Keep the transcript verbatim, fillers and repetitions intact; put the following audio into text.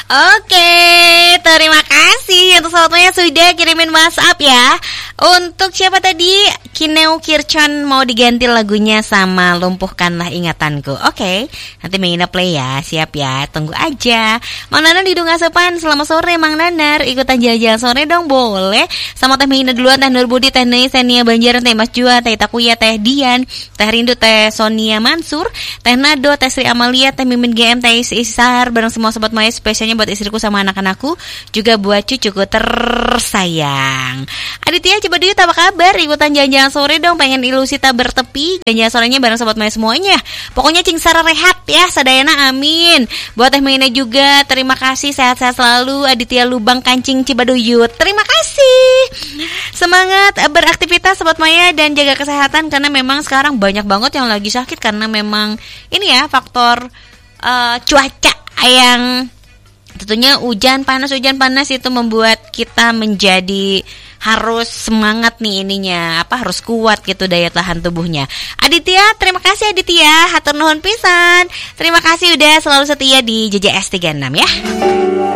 Oke, terima kasih untuk semuanya sudah kirimin WhatsApp ya. Untuk siapa tadi? Kineu Kircon mau diganti lagunya sama Lumpuhkanlah Ingatanku. Oke, nanti Mengina play ya. Siap ya, tunggu aja. Mang Nanar di Dungasepan, selamat sore Mang Nanar. Ikutan jalan-jalan sore dong, boleh. Sama Teh Mengina duluan, Teh Nur Budi, Teh Nei, Senia Banjaran, Teh Mas Jua, Teh Takuya, Teh Dian, Teh Rindu, Teh Sonia Mansur, Teh Nado, Teh Sri Amalia, Teh Mimin G M, Teh Isar, bareng semua sobat Maya, spesialnya buat istriku sama anak-anakku, juga buat cucuku tersayang. Aditya coba dulu apa kabar? Ikutan jalan-jalan sore dong, pengen ilusi tak bertepi. Jalan-jalan sorenya bareng sobat Maya semuanya. Pokoknya cing sara rehat ya, sadayana amin. Buat Teh Maina juga, terima kasih, sehat-sehat selalu. Aditya Lubang Kancing Cibaduyut, terima kasih. Semangat beraktivitas sobat Maya dan jaga kesehatan, karena memang sekarang banyak banget yang lagi sakit karena memang ini ya faktor uh, cuaca yang tentunya hujan panas hujan panas itu membuat kita menjadi harus semangat nih ininya, apa harus kuat gitu daya tahan tubuhnya. Aditya, terima kasih Aditya, hatur nuhun pisan. Terima kasih udah selalu setia di J J S tiga enam ya.